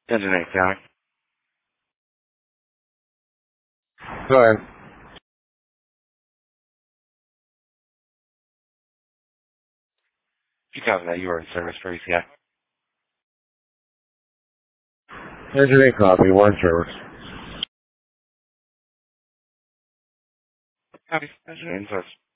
Engineering County. Go ahead. You copy that. You are in service for ECI. Engineering copy, one service. Copy. Engineering service.